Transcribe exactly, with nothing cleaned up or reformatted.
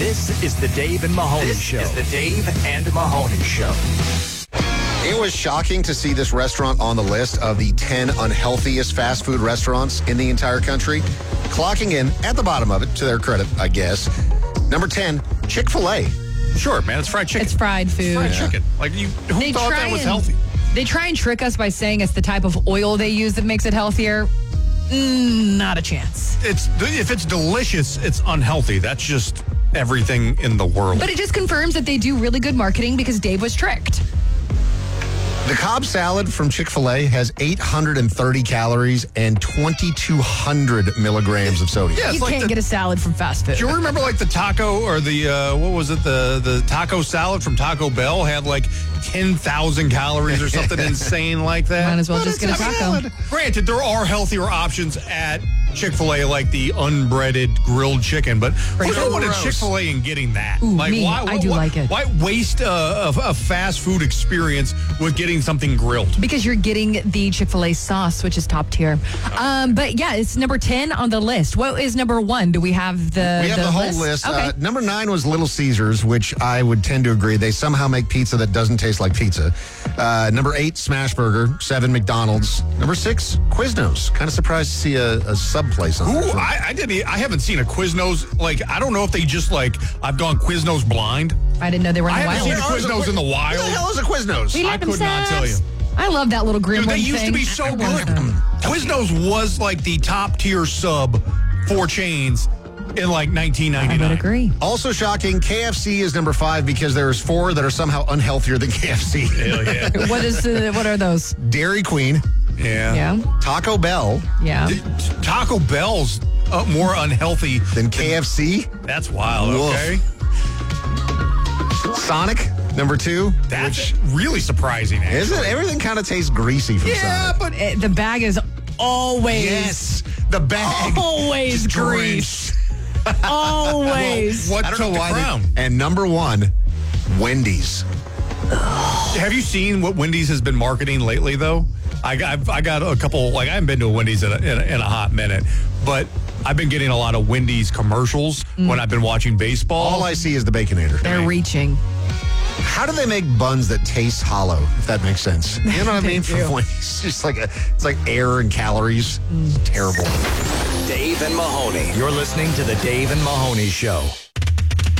This is the Dave and Mahoney This Show. is the Dave and Mahoney Show. It was shocking to see this restaurant on the list of the ten unhealthiest fast food restaurants in the entire country. Clocking in at the bottom of it, to their credit, I guess. Number ten, Chick-fil-A. Sure, man, it's fried chicken. It's fried food. fried Yeah. chicken. Like, you, who They thought try that was and- healthy? They try and trick us by saying it's the type of oil they use that makes it healthier. Mm, not a chance. It's if it's delicious, it's unhealthy. That's just everything in the world. But it just confirms that they do really good marketing because Dave was tricked. The Cobb salad from Chick-fil-A has eight hundred thirty calories and twenty-two hundred milligrams of sodium. Yeah, You it's like can't the- get a salad from fast food. Do you remember like the taco or the, uh, what was it, the, the taco salad from Taco Bell had like ten thousand calories or something insane like that? Might as well But just it's get a taco. salad. Granted, there are healthier options at Chick-fil-A, like the unbreaded grilled chicken, but who's going to gross. Chick-fil-A and getting that? Ooh, like, me, I do why, like it. Why waste a, a, a fast food experience with getting something grilled? Because you're getting the Chick-fil-A sauce, which is top tier. Um, but yeah, it's number ten on the list. What is number one? Do we have the We have the, whole list? list. Okay. Uh, number nine was Little Caesars, which I would tend to agree. They somehow make pizza that doesn't taste like pizza. Uh, number eight, Smash Burger. Seven, McDonald's. Number six, Quiznos. Kind of surprised to see a, a sub place on Ooh, there. I, I didn't. e, I haven't seen a Quiznos. Like, I don't know if they just like. I've gone Quiznos blind. I didn't know they were in I the haven't seen a wild. Quiznos in the What wild. the hell is a Quiznos? We I like them could not tell you. snaps. I love that little green Dude, they one used to thing. be so I good. want them. Quiznos was like the top tier sub for chains in like nineteen I ninety-nine. would agree. Also shocking, K F C is number five because there's four that are somehow unhealthier than K F C. Hell yeah. What is uh, what are those? Dairy Queen, Yeah. Yeah, Taco Bell, yeah. D- Taco Bell's uh, more unhealthy. then K F C, That's wild. Woof. Okay. Sonic, number two. That's really surprising. Actually. Isn't it? Everything kind of tastes greasy from Yeah, Sonic. but Uh, the bag is always, Yes, the bag. always Just grease. Always. what I don't took know the why. they- crown? and number one, Wendy's. Have you seen what Wendy's has been marketing lately, though? I got, I've, I got a couple, like, I haven't been to a Wendy's in a, in a, in a hot minute, but I've been getting a lot of Wendy's commercials when I've been watching baseball. All I see is the Baconator. They're reaching. How do they make buns that taste hollow, if that makes sense? You know what I They mean? do. From Wendy's. It's just like a, it's like air and calories. It's terrible. Dave and Mahoney. You're listening to the Dave and Mahoney Show.